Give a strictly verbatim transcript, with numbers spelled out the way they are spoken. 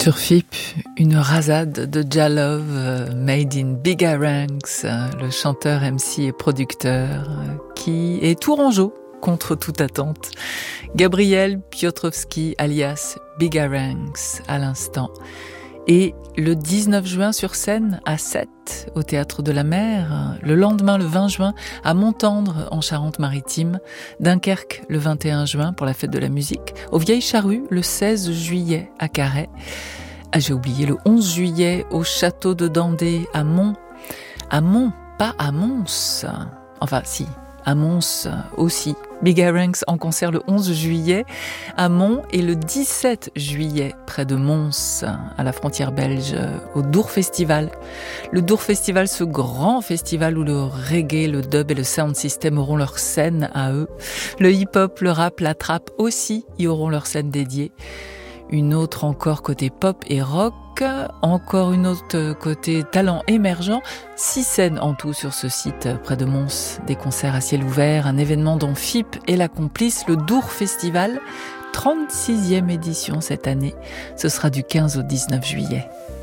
Sur F I P, une rasade de Jalove, euh, made in Bigaranx, euh, le chanteur, M C et producteur, euh, qui est tourangeau contre toute attente. Gabriel Piotrowski, alias Bigaranx, à l'instant. Et le dix-neuf juin sur scène à Sète, au Théâtre de la Mer, le lendemain, le vingt juin, à Montendre, en Charente-Maritime, Dunkerque, le vingt et un juin, pour la fête de la musique, aux Vieilles Charrues, le seize juillet, à Carhaix. Ah, j'ai oublié, le onze juillet, au Château de Dandé, à Mons. À Mons, pas à Mons. Enfin, si, à Mons aussi. Bigaranx en concert le onze juillet à Mons et le dix-sept juillet près de Mons, à la frontière belge, au Dour Festival. Le Dour Festival, ce grand festival où le reggae, le dub et le sound system auront leur scène à eux. Le hip-hop, le rap, la trap aussi y auront leur scène dédiée. Une autre encore côté pop et rock, encore une autre côté talent émergent. Six scènes en tout sur ce site près de Mons, des concerts à ciel ouvert, un événement dont F I P est la complice, le Dour Festival, trente-sixième édition cette année. Ce sera du quinze au dix-neuf juillet.